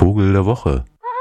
Vogel der Woche.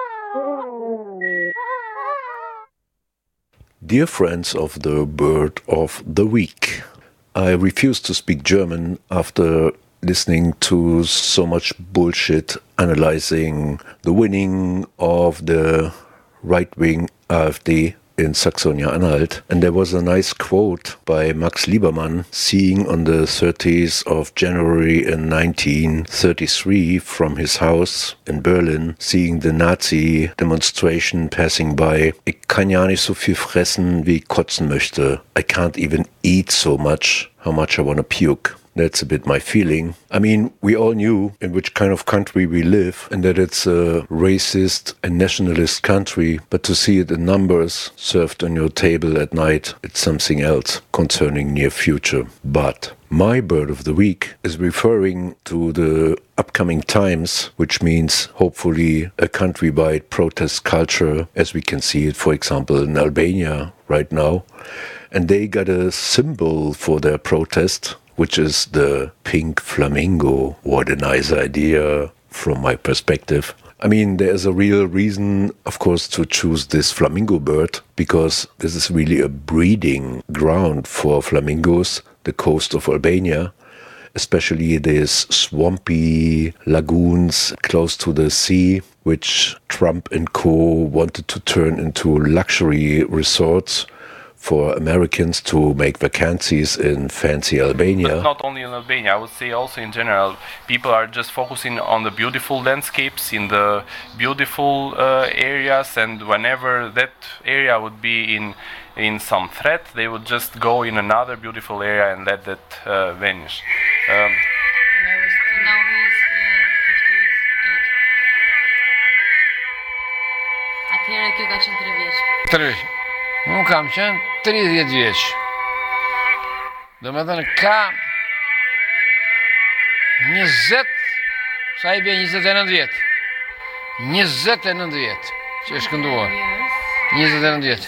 Dear friends of the Bird of the Week, I refuse to speak German after listening to so much bullshit analyzing the winning of the right-wing AfD in Saxonia-Anhalt. And there was a nice quote by Max Liebermann, seeing on the 30th of January in 1933 from his house in Berlin, seeing the Nazi demonstration passing by. Ich kann ja nicht so viel fressen, wie ich kotzen möchte. I can't even eat so much, how much I want to puke. That's a bit my feeling. I mean, we all knew in which kind of country we live and that it's a racist and nationalist country, but to see it in numbers served on your table at night, it's something else concerning near future. But my bird of the week is referring to the upcoming times, which means hopefully a countrywide protest culture, as we can see it, for example, in Albania right now. And they got a symbol for their protest, which is the pink flamingo. What a nice idea from my perspective. I mean, there's a real reason, of course, to choose this flamingo bird, because this is really a breeding ground for flamingos, the coast of Albania, especially these swampy lagoons close to the sea, which Trump and co. wanted to turn into luxury resorts for Americans to make vacancies in fancy Albania. But not only in Albania, I would say also in general, people are just focusing on the beautiful landscapes in the beautiful areas, and whenever that area would be in some threat, they would just go in another beautiful area and let that vanish. Now he's 58. Atëherë kjo ka qenë 3 vjeç. Unë kam qenë 30 vjeç. Do me thënë ka 20, sa I bje 29 vjet. 29 vjet që është kënduar. 29 vjet.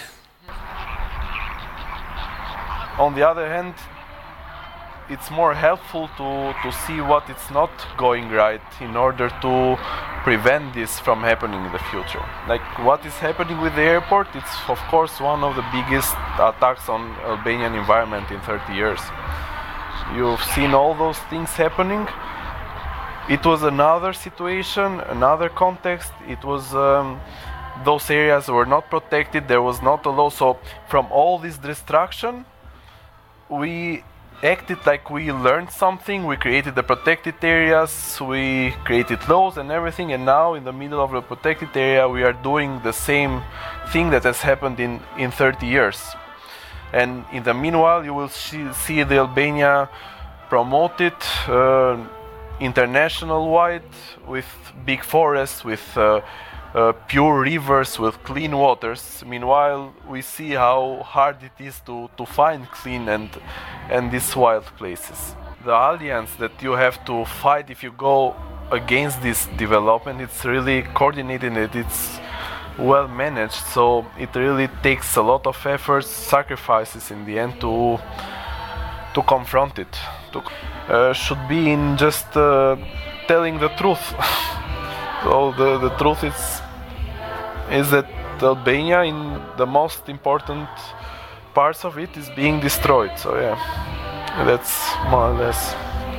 On the other hand, it's more helpful to see what it's not going right in order to prevent this from happening in the future. Like what is happening with the airport, it's of course one of the biggest attacks on Albanian environment in 30 years. You've seen all those things happening. It was another situation, another context. It was those areas were not protected, there was not a law. So from all this destruction, we acted like we learned something, we created the protected areas, we created laws and everything, and now in the middle of the protected area we are doing the same thing that has happened in 30 years. And in the meanwhile you will see the Albania promoted international-wide with big forests, with pure rivers, with clean waters. Meanwhile, we see how hard it is to find clean and these wild places. The alliance that you have to fight if you go against this development, it's really coordinated and it's well managed, so it really takes a lot of efforts, sacrifices in the end to confront it. Should be in just telling the truth. So the truth is that Albania, in the most important parts of it, is being destroyed. So yeah, that's more or less.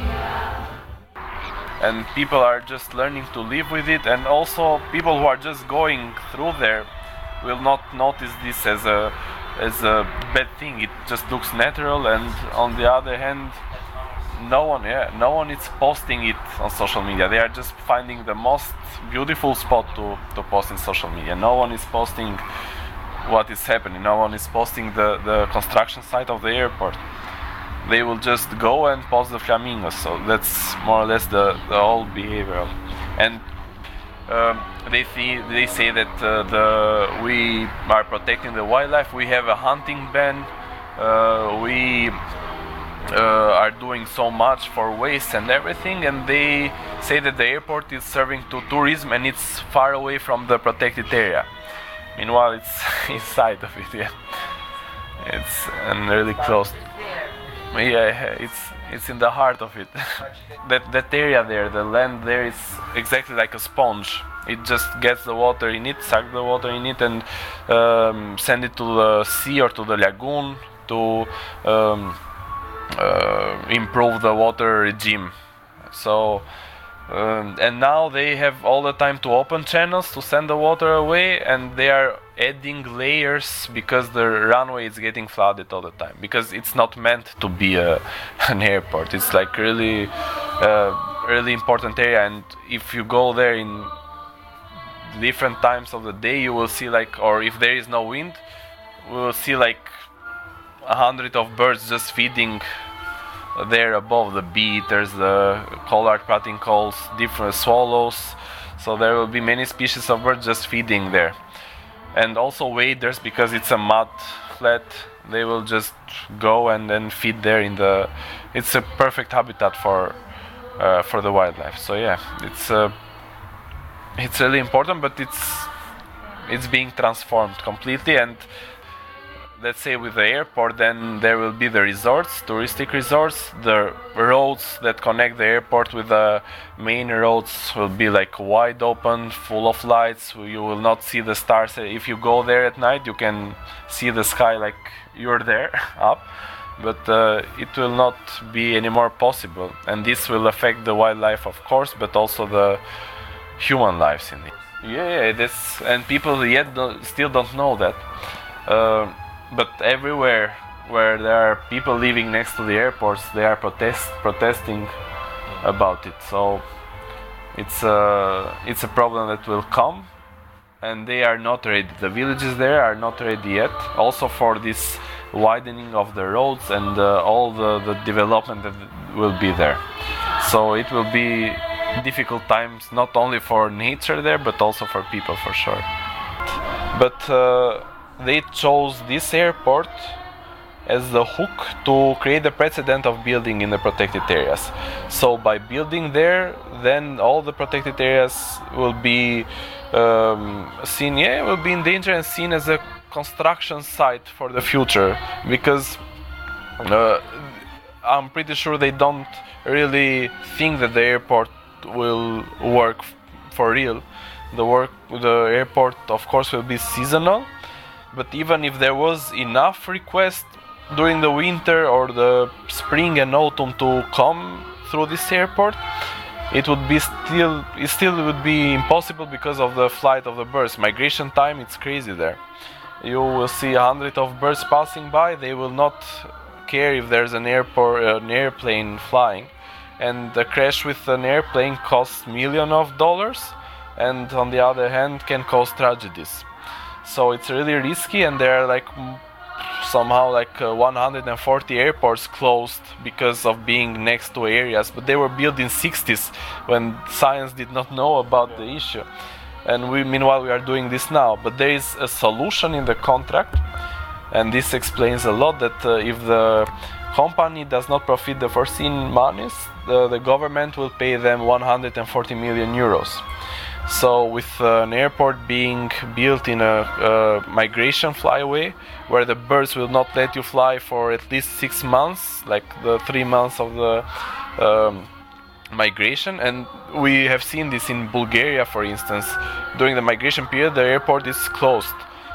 And people are just learning to live with it, and also people who are just going through there will not notice this as a bad thing. It just looks natural, and on the other hand, no one is posting it on social media. They are just finding the most beautiful spot to post in social media. No one is posting what is happening. No one is posting the construction site of the airport. They will just go and post the flamingos. So that's more or less the whole behavior. And they say that we are protecting the wildlife. We have a hunting ban. We are doing so much for waste and everything, and they say that the airport is serving to tourism and it's far away from the protected area. Meanwhile, it's inside of it. Yeah, it's and really close. Yeah, it's in the heart of it. that area there, the land there is exactly like a sponge, It just gets the water in it, sucks the water in it, and send it to the sea or to the lagoon to improve the water regime. So and now they have all the time to open channels to send the water away, and they are adding layers because the runway is getting flooded all the time, because it's not meant to be an airport. It's like really important area, and if you go there in different times of the day, you will see like, or if there is no wind, we will see like 100 of birds just feeding there above, the bee-eaters, the collard pratincoles, different swallows. So there will be many species of birds just feeding there. And also waders, because it's a mud flat, they will just go and then feed there in the... It's a perfect habitat for the wildlife. So yeah, it's really important, but it's being transformed completely. And let's say with the airport, then there will be the resorts, touristic resorts. The roads that connect the airport with the main roads will be like wide open, full of lights. You will not see the stars. If you go there at night, you can see the sky like you're there up, but it will not be anymore possible. And this will affect the wildlife, of course, but also the human lives in it. Yeah, this, and people yet still don't know that. But everywhere where there are people living next to the airports, they are protesting about it. So it's a problem that will come, and they are not ready. The villages there are not ready yet. Also for this widening of the roads and all the development that will be there. So it will be difficult times, not only for nature there, but also for people, for sure. But they chose this airport as the hook to create the precedent of building in the protected areas. So by building there, then all the protected areas will be seen, will be in danger and seen as a construction site for the future, because I'm pretty sure they don't really think that the airport will work for real. The airport, of course, will be seasonal. But even if there was enough request during the winter or the spring and autumn to come through this airport, it still would be impossible because of the flight of the birds. Migration time, it's crazy there. You will see 100 of birds passing by. They will not care if there's an airplane flying, and the crash with an airplane costs millions of dollars, and on the other hand can cause tragedies. So it's really risky, and there are like somehow like 140 airports closed because of being next to areas, but they were built in 60s when science did not know about the issue. And meanwhile we are doing this now, but there is a solution in the contract, and this explains a lot, that if the company does not profit the foreseen monies, the government will pay them 140 million euros. So with an airport being built in a migration flyway, where the birds will not let you fly for at least 6 months, like the 3 months of the migration, and we have seen this in Bulgaria, for instance. During the migration period, the airport is closed.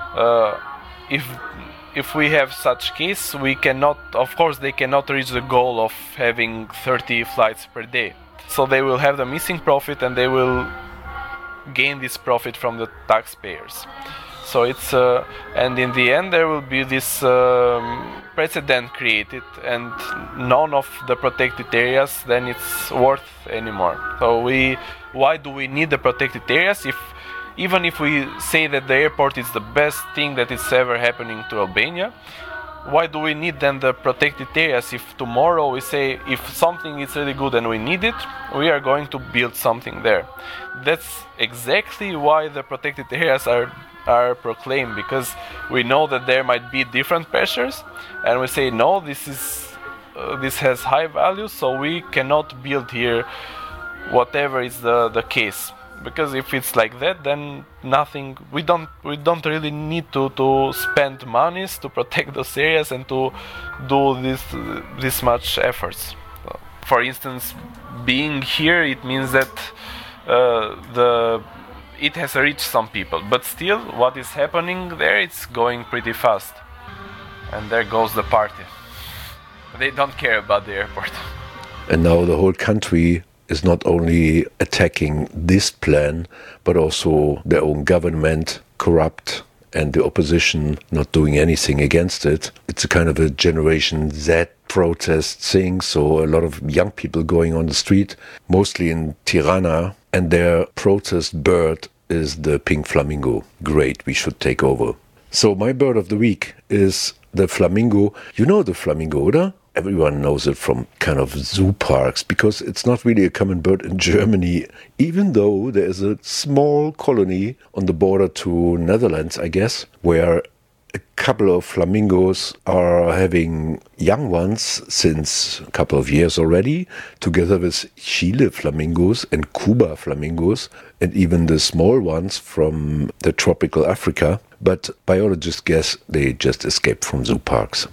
If we have such case, we cannot, of course, they cannot reach the goal of having 30 flights per day. So they will have the missing profit, and they will gain this profit from the taxpayers. So it's and in the end there will be this precedent created, and none of the protected areas then it's worth anymore. So why do we need the protected areas even if we say that the airport is the best thing that is ever happening to Albania? Why do we need then the protected areas if tomorrow we say if something is really good and we need it, we are going to build something there? That's exactly why the protected areas are proclaimed, because we know that there might be different pressures, and we say no, this has high value, so we cannot build here whatever is the case. Because if it's like that, then nothing. We don't really need to spend monies to protect those areas and to do this much efforts. For instance, being here, it means that it has reached some people, but still what is happening there, it's going pretty fast. And there goes the party. They don't care about the airport. And now the whole country is not only attacking this plan, but also their own government, corrupt, and the opposition not doing anything against it. It's a kind of a Generation Z protest thing, so a lot of young people going on the street, mostly in Tirana, and their protest bird is the pink flamingo. Great, we should take over. So my bird of the week is the flamingo. You know the flamingo, oder? Everyone knows it from kind of zoo parks, because it's not really a common bird in Germany, even though there is a small colony on the border to Netherlands, I guess, where a couple of flamingos are having young ones since a couple of years already, together with Chile flamingos and Cuba flamingos, and even the small ones from the tropical Africa. But biologists guess they just escaped from zoo parks.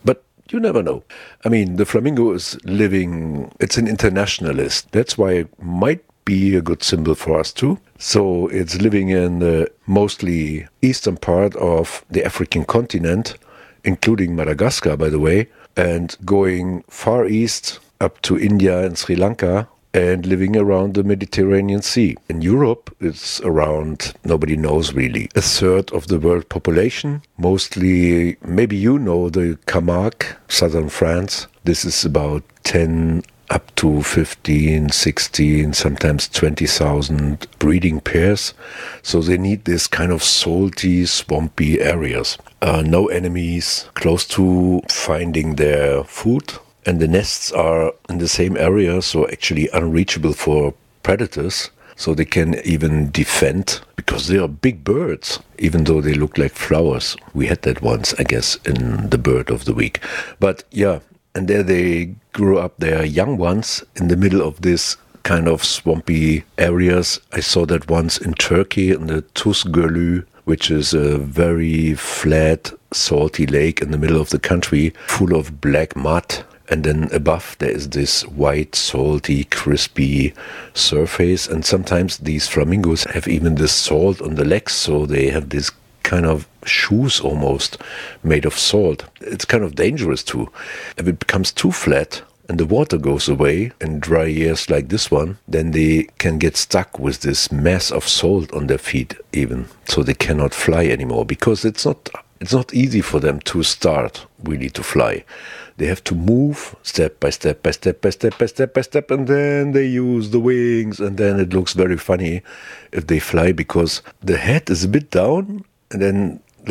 You never know. I mean, the flamingo is living, it's an internationalist. That's why it might be a good symbol for us too. So it's living in the mostly eastern part of the African continent, including Madagascar, by the way, and going far east up to India and Sri Lanka, and living around the Mediterranean Sea. In Europe, it's around, nobody knows really, a third of the world population. Mostly, maybe you know the Camargue, southern France. This is about 10 up to 15, 16, sometimes 20,000 breeding pairs. So they need this kind of salty, swampy areas. No enemies, close to finding their food. And the nests are in the same area, so actually unreachable for predators. So they can even defend, because they are big birds, even though they look like flowers. We had that once, I guess, in the bird of the week. But yeah, and there they grew up their young ones in the middle of this kind of swampy areas. I saw that once in Turkey, in the Tuz Gölü, which is a very flat, salty lake in the middle of the country, full of black mud. And then above there is this white, salty, crispy surface. And sometimes these flamingos have even this salt on the legs, so they have this kind of shoes almost made of salt. It's kind of dangerous too. If it becomes too flat and the water goes away in dry years like this one, then they can get stuck with this mass of salt on their feet even. So they cannot fly anymore, because it's not easy for them to start really to fly. They have to move step by step by step by step by step by step, and then they use the wings, and then it looks very funny if they fly, because the head is a bit down, and then the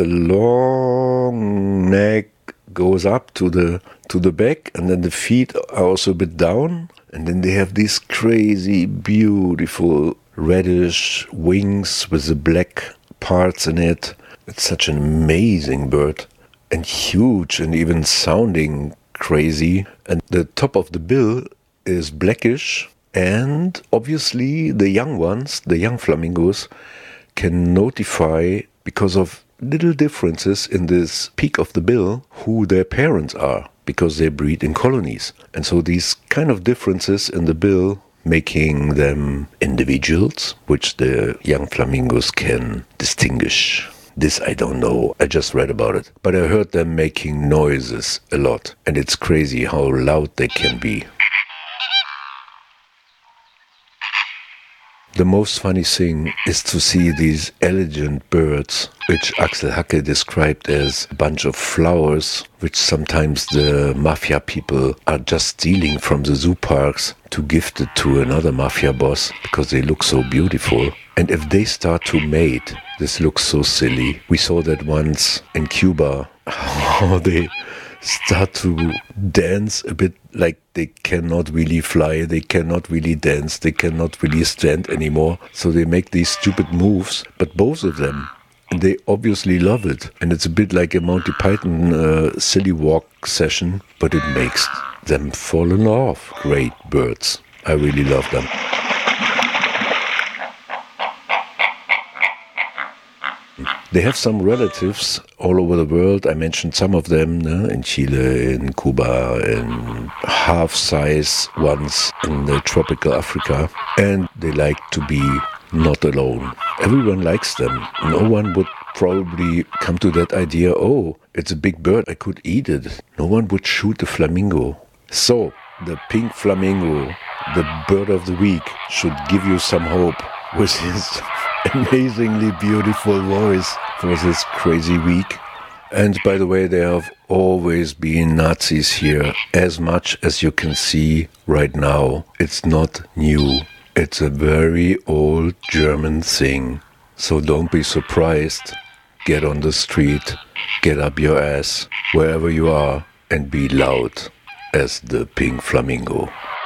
long neck goes up to the back, and then the feet are also a bit down, and then they have these crazy, beautiful reddish wings with the black parts in it. It's such an amazing bird, and huge, and even sounding crazy. And the top of the bill is blackish, and obviously the young ones, the young flamingos, can notify, because of little differences in this peak of the bill, who their parents are, because they breed in colonies. And so these kind of differences in the bill, making them individuals, which the young flamingos can distinguish. This I don't know, I just read about it. But I heard them making noises a lot, and it's crazy how loud they can be. The most funny thing is to see these elegant birds, which Axel Hacke described as a bunch of flowers, which sometimes the mafia people are just stealing from the zoo parks to gift it to another mafia boss, because they look so beautiful. And if they start to mate, this looks so silly. We saw that once in Cuba, how they start to dance a bit like they cannot really fly, they cannot really dance, they cannot really stand anymore. So they make these stupid moves, but both of them, and they obviously love it. And it's a bit like a Monty Python silly walk session, but it makes them fall in love. Great birds. I really love them. They have some relatives all over the world. I mentioned some of them in Chile, in Cuba, in half-size ones in the tropical Africa. And they like to be not alone. everyone likes them. No one would probably come to that idea, oh, it's a big bird, I could eat it. No one would shoot a flamingo. So, the pink flamingo, the bird of the week, should give you some hope with his amazingly beautiful voice for this crazy week. And by the way, there have always been Nazis here, as much as you can see right now. It's not new. It's a very old German thing. So don't be surprised. Get on the street, get up your ass, wherever you are, and be loud as the pink flamingo.